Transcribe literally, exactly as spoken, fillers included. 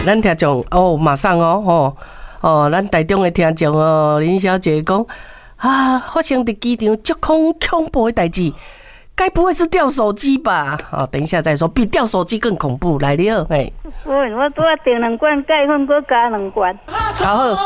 咱听众哦，马上哦，哦哦，咱台中的听众哦，林小姐讲啊，发生伫机场足恐恐怖的代志。该不会是掉手机吧？好、哦，等一下再说，比掉手机更恐怖。来了，哎， 我我拄啊订两罐钙粉，搁加两罐。 好好。